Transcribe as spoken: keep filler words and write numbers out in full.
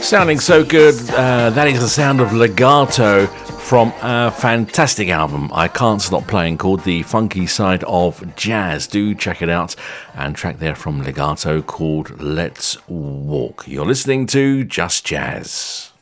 Sounding so good. Uh, that is the sound of Legato from a fantastic album I can't stop playing called The Funky Side of Jazz. Do check it out. And track there from Legato called Let's Walk. You're listening to Just Jazz.